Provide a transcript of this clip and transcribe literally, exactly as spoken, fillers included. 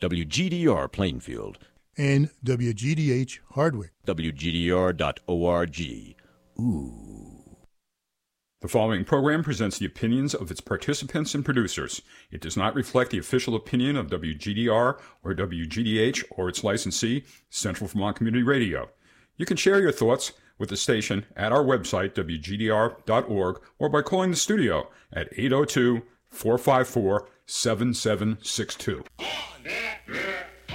W G D R Plainfield, and W G D H Hardwick. W G D R dot org. Ooh. The following program presents the opinions of its participants and producers. It does not reflect the official opinion of W G D R or W G D H or its licensee, Central Vermont Community Radio. You can share your thoughts with the station at our website, W G D R dot org, or by calling the studio at eight oh two, four five four, seven seven six two.